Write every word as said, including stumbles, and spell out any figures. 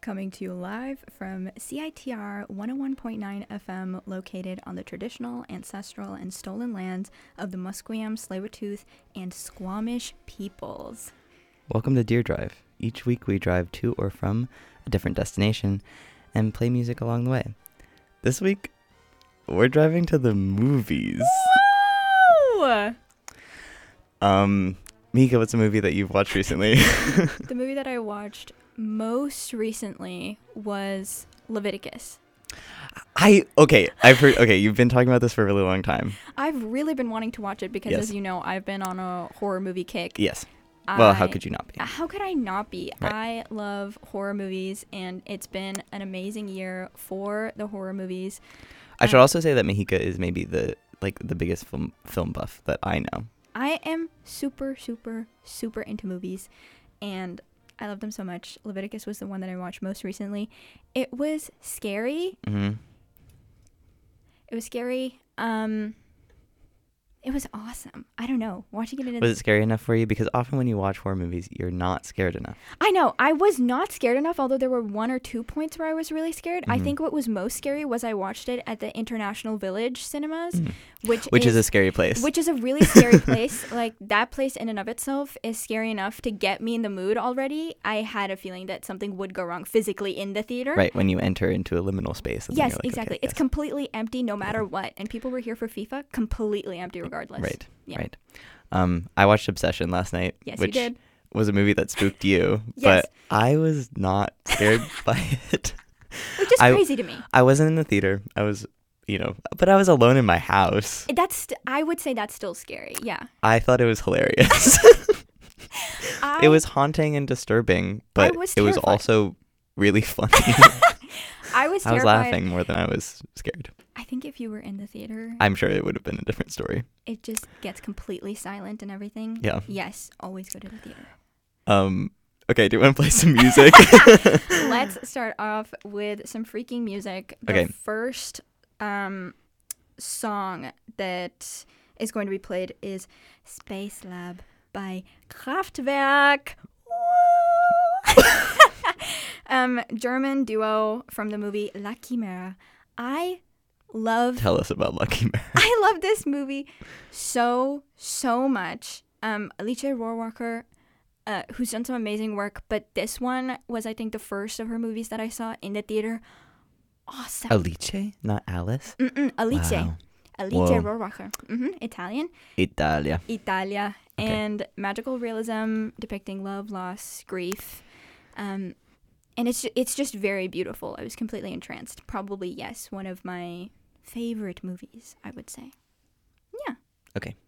coming to you live from C I T R one oh one point nine F M, located on the traditional, ancestral, and stolen lands of the Musqueam, Tsleil-Waututh, and Squamish peoples. Welcome to Deer Drive. Each week we drive to or from a different destination and play music along the way. This week, we're driving to the movies. Woo! Um, Mika, what's a movie that you've watched recently? The movie that I watched most recently was Leviticus. I, okay, I've heard, okay, you've been talking about this for a really long time. I've really been wanting to watch it because, Yes. as you know, I've been on a horror movie kick. Yes. Well, how I- could you not be? How could I not be? Right. I love horror movies, and it's been an amazing year for the horror movies. I should um, also say that Mejika is maybe the, like, the biggest film, film buff that I know. I am super, super, super into movies, and I love them so much. Leviticus was the one that I watched most recently. It was scary. Mm-hmm. It was scary. Um, it was awesome. I don't know. Watching it in Was it scary enough for you? Because often when you watch horror movies, you're not scared enough. I know. I was not scared enough, although there were one or two points where I was really scared. I Mhm. think what was most scary was I watched it at the International Village Cinemas, Mm. which Which is, is a scary place. Which is a really scary place. Like, that place in and of itself is scary enough to get me in the mood already. I had a feeling that something would go wrong physically in the theater. Right, when you enter into a liminal space. and then Yes, you're like, exactly. okay, It's yes. completely empty no matter what. And people were here for FIFA, completely empty regardless. Right, Yeah. right. Um, I watched Obsession last night, Yes, which you did. was a movie that spooked you, Yes. but I was not scared by it. Which is I- crazy to me. I wasn't in the theater. I was, you know, but I was alone in my house. That's, st- I would say that's still scary. Yeah. I thought it was hilarious. I, It was haunting and disturbing, but was it was terrified. also really funny. I was I was terrified. laughing more than I was scared. I think if you were in the theater, I'm sure it would have been a different story. it just gets completely silent and everything. Yeah. Yes, always go to the theater. Um. Okay, do you want to play some music? Let's start off with some freaking music. The Okay. first um, song that is going to be played is Space Lab by Kraftwerk. Woo! um, German duo from the movie La Chimera. I love Tell us about Lucky Mare. I love this movie so, so much. Um, Alice Rohrwacher, uh, who's done some amazing work, but this one was, I think, the first of her movies that I saw in the theater. Awesome. Alice, not Alice. Mm-mm, Alice. Wow. Alice Whoa. Rohrwacher. Mm-hmm, Italian. Italia. Italia. Okay. And magical realism depicting love, loss, grief. Um, and it's, it's just very beautiful. I was completely entranced. Probably, yes, one of my favorite movies, I would say. Yeah. Okay.